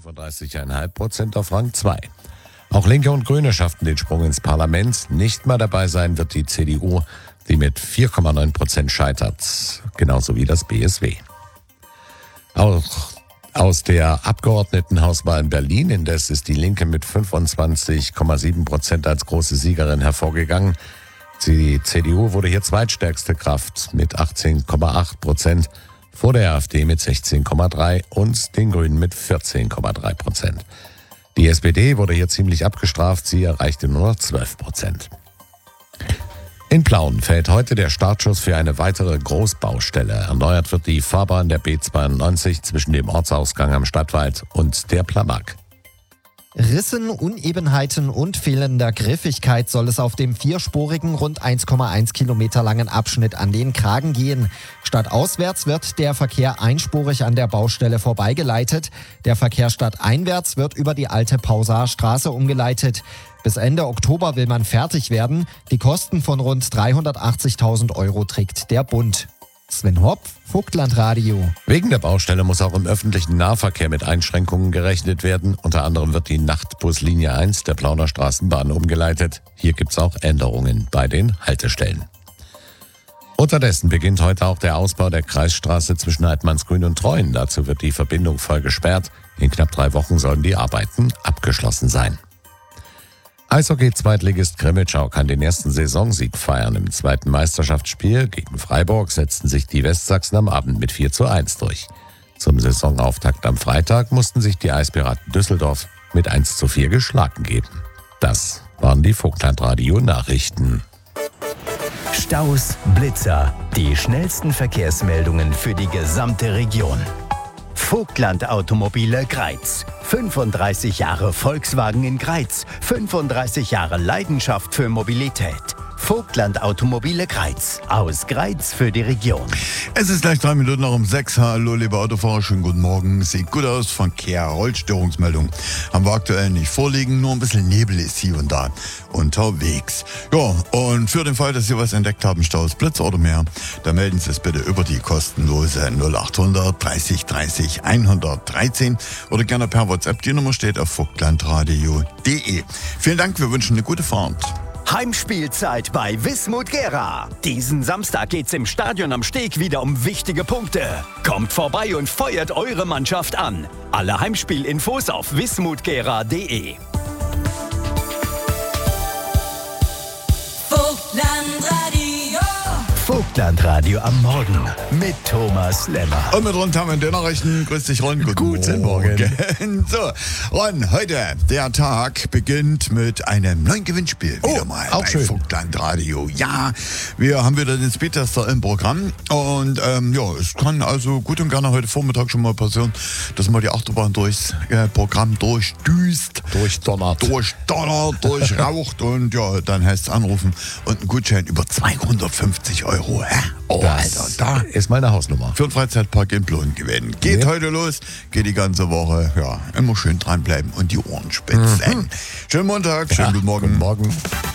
35,5% auf Rang 2. Auch Linke und Grüne schafften den Sprung ins Parlament. Nicht mal dabei sein wird die CDU, die mit 4,9% scheitert, genauso wie das BSW. Auch aus der Abgeordnetenhauswahl in Berlin indes ist die Linke mit 25,7% als große Siegerin hervorgegangen. Die CDU wurde hier zweitstärkste Kraft mit 18,8%, vor der AfD mit 16,3% und den Grünen mit 14,3%. Die SPD wurde hier ziemlich abgestraft, sie erreichte nur noch 12%. In Plauen fällt heute der Startschuss für eine weitere Großbaustelle. Erneuert wird die Fahrbahn der B92 zwischen dem Ortsausgang am Stadtwald und der Plamag. Rissen, Unebenheiten und fehlender Griffigkeit soll es auf dem vierspurigen, rund 1,1 Kilometer langen Abschnitt an den Kragen gehen. Stadtauswärts wird der Verkehr einspurig an der Baustelle vorbeigeleitet. Der Verkehr stadteinwärts wird über die alte Pausarstraße umgeleitet. Bis Ende Oktober will man fertig werden. Die Kosten von rund 380.000 Euro trägt der Bund. Sven Hopf, Vogtlandradio. Wegen der Baustelle muss auch im öffentlichen Nahverkehr mit Einschränkungen gerechnet werden. Unter anderem wird die Nachtbuslinie 1 der Plauner Straßenbahn umgeleitet. Hier gibt es auch Änderungen bei den Haltestellen. Unterdessen beginnt heute auch der Ausbau der Kreisstraße zwischen Heidmannsgrün und Treuen. Dazu wird die Verbindung voll gesperrt. In knapp 3 Wochen sollen die Arbeiten abgeschlossen sein. Eishockey-Zweitligist Grimmitschau kann den ersten Saisonsieg feiern. Im zweiten Meisterschaftsspiel gegen Freiburg setzten sich die Westsachsen am Abend mit 4:1 durch. Zum Saisonauftakt am Freitag mussten sich die Eispiraten Düsseldorf mit 1:4 geschlagen geben. Das waren die Vogtlandradio-Nachrichten. Staus, Blitzer, die schnellsten Verkehrsmeldungen für die gesamte Region. Vogtland Automobile Greiz. 35 Jahre Volkswagen in Greiz. 35 Jahre Leidenschaft für Mobilität. Vogtland Automobile Greiz. Aus Greiz für die Region. Es ist gleich 3 Minuten nach um 6. Hallo, liebe Autofahrer, schönen guten Morgen. Sieht gut aus, Verkehr, Rollstörungsmeldung. Haben wir aktuell nicht vorliegen, nur ein bisschen Nebel ist hier und da unterwegs. Ja, und für den Fall, dass Sie was entdeckt haben, Staus, Blitzer oder mehr, dann melden Sie es bitte über die kostenlose 0800 30 30 113 oder gerne per WhatsApp. Die Nummer steht auf vogtlandradio.de. Vielen Dank, wir wünschen eine gute Fahrt. Heimspielzeit bei Wismut Gera. Diesen Samstag geht's im Stadion am Steg wieder um wichtige Punkte. Kommt vorbei und feuert eure Mannschaft an. Alle Heimspielinfos auf wismutgera.de. Vogtlandradio am Morgen mit Thomas Lemmer. Und mit Ron Tam in den Nachrichten. Grüß dich, Ron. Guten Morgen. So, Ron, heute, der Tag beginnt mit einem neuen Gewinnspiel. Wieder mal auch bei schön. Vogtlandradio. Ja, wir haben wieder den Speedtester im Programm. Und ja, es kann also gut und gerne heute Vormittag schon mal passieren, dass mal die Achterbahn durchs Programm durchdüst. Durchdonnert. Durchraucht. Und ja, dann heißt es anrufen und ein Gutschein über 250 Euro. Hä? Oh, Das Alter, da ist meine Hausnummer. für den Freizeitpark in Plön gewinnen. Geht heute los, geht die ganze Woche. Ja, immer schön dranbleiben und die Ohren spitzen. Schönen Montag, schönen guten Morgen. Guten Morgen.